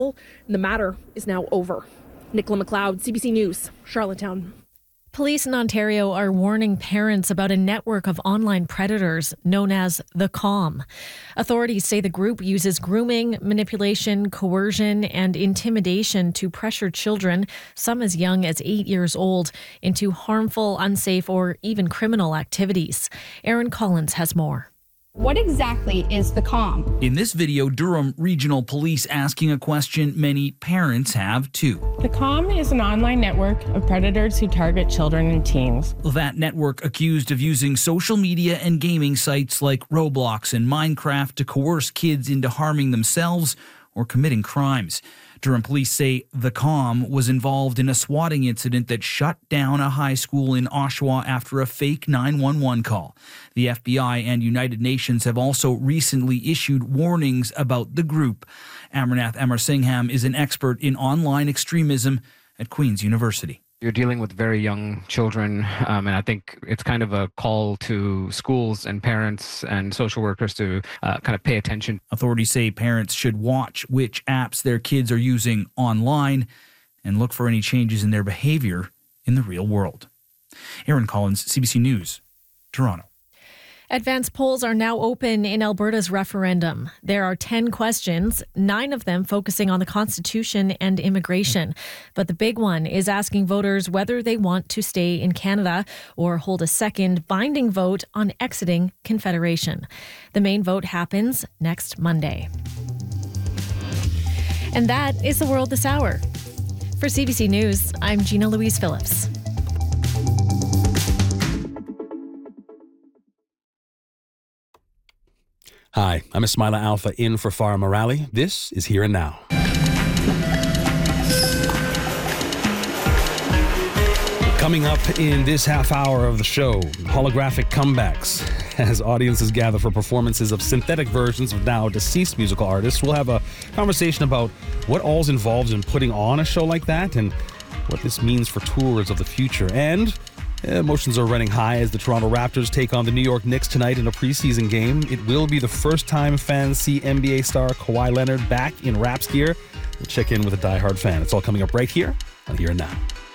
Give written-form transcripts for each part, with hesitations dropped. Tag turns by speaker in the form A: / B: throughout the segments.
A: The matter is now over. Nicola McLeod, CBC News, Charlottetown.
B: Police in Ontario are warning parents about a network of online predators known as the COM. Authorities say the group uses grooming, manipulation, coercion, and intimidation to pressure children, some as young as 8 years old, into harmful, unsafe, or even criminal activities. Aaron Collins has more.
C: What exactly is the COM?
D: In this video, Durham Regional Police asking a question many parents have too.
E: The COM is an online network of predators who target children and teens.
D: That network accused of using social media and gaming sites like Roblox and Minecraft to coerce kids into harming themselves or committing crimes. Durham police say the COM was involved in a swatting incident that shut down a high school in Oshawa after a fake 911 call. The FBI and United Nations have also recently issued warnings about the group. Amarnath Amarsingham is an expert in online extremism at Queen's University.
F: You're dealing with very young children, and I think it's kind of a call to schools and parents and social workers to kind of pay attention.
D: Authorities say parents should watch which apps their kids are using online and look for any changes in their behavior in the real world. Aaron Collins, CBC News, Toronto.
B: Advanced polls are now open in Alberta's referendum. There are 10 questions, 9 of them focusing on the Constitution and immigration. But the big one is asking voters whether they want to stay in Canada or hold a second binding vote on exiting Confederation. The main vote happens next Monday. And that is the world this hour. For CBC News, I'm Gina Louise Phillips.
G: Hi, I'm Ismaila Alpha in for Farah Morali. This is Here and Now. Coming up in this half hour of the show, holographic comebacks. As audiences gather for performances of synthetic versions of now deceased musical artists, we'll have a conversation about what all's involved in putting on a show like that and what this means for tours of the future. And emotions are running high as the Toronto Raptors take on the New York Knicks tonight in a preseason game. It will be the first time fans see NBA star Kawhi Leonard back in Raps gear. We'll check in with a diehard fan. It's all coming up right here on Here and Now.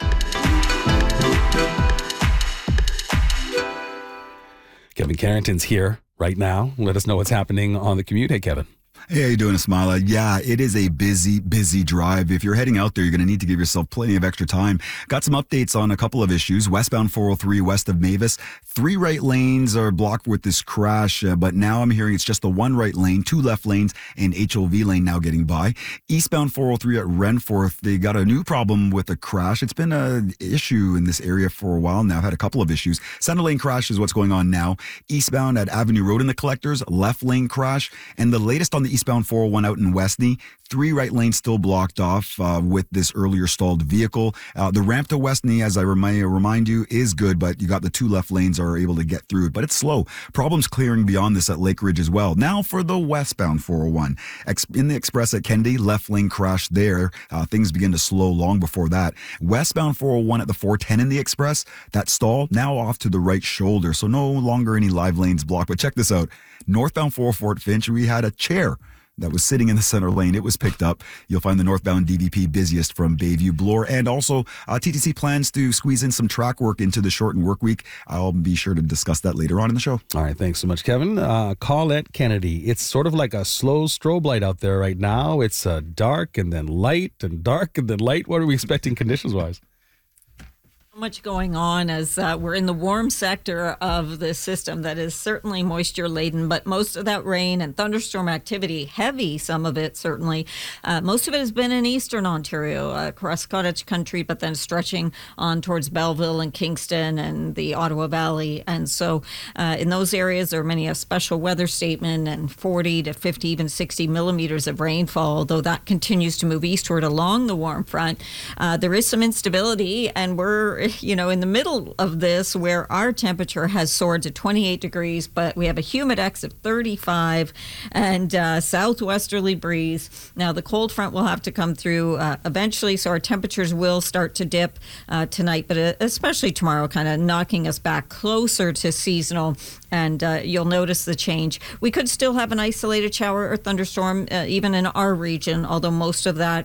G: Kevin Carrington's here right now. Let us know what's happening on the commute. Hey, Kevin.
H: Hey, how you doing, Ismaila? Yeah, it is a busy drive. If you're heading out there, you're going to need to give yourself plenty of extra time. Got some updates on a couple of issues. Westbound 403 west of Mavis. 3 right lanes are blocked with this crash, but now I'm hearing it's just the 1 right lane, 2 left lanes, and HOV lane now getting by. Eastbound 403 at Renforth, they got a new problem with a crash. It's been an issue in this area for a while now. Had a couple of issues. Center lane crash is what's going on now. Eastbound at Avenue Road in the Collectors, left lane crash. And the latest on the eastbound 401 out in Westney, 3 right lanes still blocked off with this earlier stalled vehicle. The ramp to Westney, as I remind you, is good, but you got the 2 left lanes are able to get through it, but it's slow. Problems clearing beyond this at Lake Ridge as well. Now for the westbound 401. In the Express at Kennedy, left lane crash there. Things begin to slow long before that. Westbound 401 at the 410 in the Express, that stall now off to the right shoulder, so no longer any live lanes blocked. But check this out. Northbound 404 at Finch, we had a chair that was sitting in the center lane. It was picked up. You'll find the northbound DVP busiest from Bayview Bloor. And also, TTC plans to squeeze in some track work into the shortened work week. I'll be sure to discuss that later on in the show.
G: All right, thanks so much, Kevin. Colette Kennedy. It's sort of like a slow strobe light out there right now. It's dark and then light and dark and then light. What are we expecting conditions-wise?
I: Much going on as we're in the warm sector of the system that is certainly moisture laden, but most of that rain and thunderstorm activity, heavy, some of it certainly, most of it has been in eastern Ontario, across cottage country, but then stretching on towards Belleville and Kingston and the Ottawa Valley. And so in those areas, there are many a special weather statement and 40 to 50, even 60 millimeters of rainfall, although that continues to move eastward along the warm front. There is some instability, and we're in the middle of this, where our temperature has soared to 28 degrees, but we have a humidex of 35 and southwesterly breeze. Now, the cold front will have to come through eventually, so our temperatures will start to dip tonight, but especially tomorrow, kind of knocking us back closer to seasonal. And you'll notice the change. We could still have an isolated shower or thunderstorm even in our region, although most of that